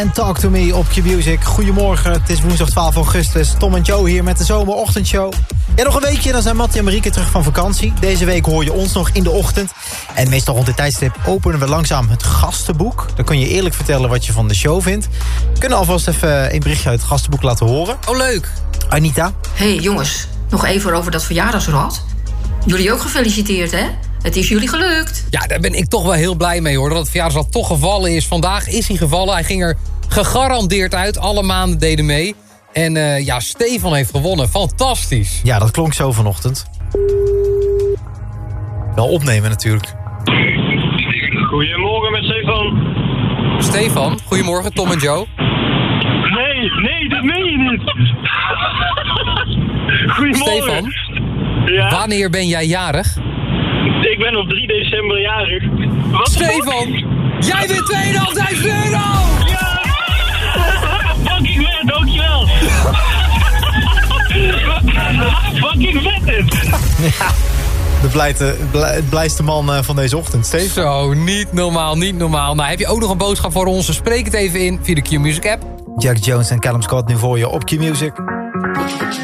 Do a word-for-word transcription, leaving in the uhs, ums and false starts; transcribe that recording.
En Talk to Me op Q-Music. Goedemorgen, het is woensdag twaalf augustus. Tom en Joe hier met de zomerochtendshow. Ja, nog een weekje, dan zijn Mattie en Marieke terug van vakantie. Deze week hoor je ons nog in de ochtend. En meestal rond dit tijdstip openen we langzaam het gastenboek. Dan kun je eerlijk vertellen wat je van de show vindt. We kunnen alvast even een berichtje uit het gastenboek laten horen. Oh, leuk. Anita? Hey jongens, nog even over dat verjaardagsrad. Jullie ook gefeliciteerd, hè? Het is jullie gelukt. Ja, daar ben ik toch wel heel blij mee, hoor. Dat het verjaardagsrad toch gevallen is. Vandaag is hij gevallen. Hij ging er gegarandeerd uit. Alle maanden deden mee. En uh, ja, Stefan heeft gewonnen. Fantastisch. Ja, dat klonk zo vanochtend. Wel opnemen natuurlijk. Goedemorgen met Stefan. Stefan, goedemorgen, Tom en Joe. Nee, nee, dat meen je niet. Goedemorgen. Stefan, ja? Wanneer ben jij jarig? Ik ben op drie december jarig. Wat? Stefan, jij wint tweeduizend euro! Ja! Fucking vet, dankjewel. Fucking vet dit. Ja, de blijte, blij, het blijste man van deze ochtend, Stefan. Zo, niet normaal, niet normaal. Nou, heb je ook nog een boodschap voor ons? Spreek het even in via de Q-Music app. Jack Jones en Callum Scott nu voor je op Q-Music.